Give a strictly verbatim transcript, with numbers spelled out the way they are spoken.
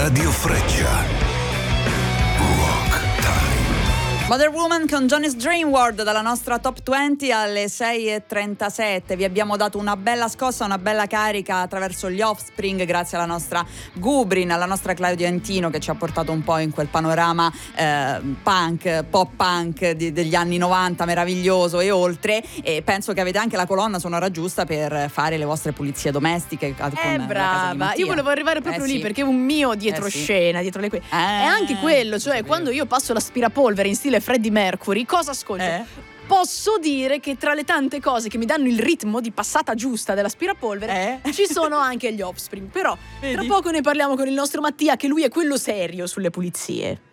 Radio Freccia. Mother Woman con Johnny's Dream World dalla nostra Top venti alle sei e trentasette. Vi abbiamo dato una bella scossa, una bella carica attraverso gli Offspring, grazie alla nostra Gubrin, alla nostra Claudia Antino, che ci ha portato un po' in quel panorama eh, punk, pop punk di, degli anni novanta, meraviglioso e oltre. E penso che avete anche la colonna sonora giusta per fare le vostre pulizie domestiche con Eh, la brava, casa di Mattia. io volevo arrivare proprio Eh, lì sì. perché un mio dietroscena, Eh, sì. dietro le que- Eh, è anche quello, cioè sapevo. quando io passo l'aspirapolvere in stile Freddie Mercury, cosa ascolto? Eh? Posso dire che tra le tante cose che mi danno il ritmo di passata giusta dell'aspirapolvere Eh? ci sono anche gli Offspring. Però Vedi? tra poco ne parliamo con il nostro Mattia, che lui è quello serio sulle pulizie.